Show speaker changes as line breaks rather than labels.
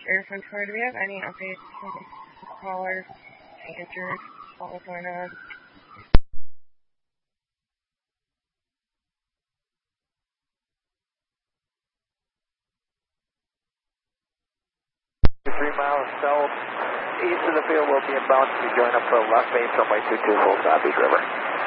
Air Force Corps, do we have any updates from callers, injured, all what's going on?
3 miles south east of the field, will be inbound to join up for left base runway 22 full Southeast River.